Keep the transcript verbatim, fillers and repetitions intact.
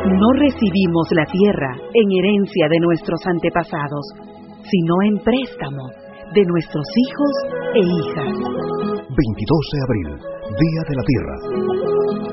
No recibimos la tierra en herencia de nuestros antepasados, sino en préstamo de nuestros hijos e hijas. veintidós de abril, Día de la Tierra.